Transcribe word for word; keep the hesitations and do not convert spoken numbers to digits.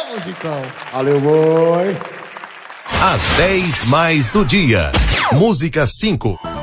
Valeu, musicão. Valeu, boi. Às dez mais do dia. Música cinco.